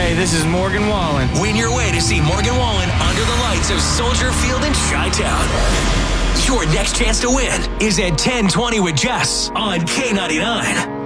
Hey, this is Morgan Wallen. Win your way to see Morgan Wallen under the lights of Soldier Field in Chi-Town. Your next chance to win is at 10:20 with Jess on K99.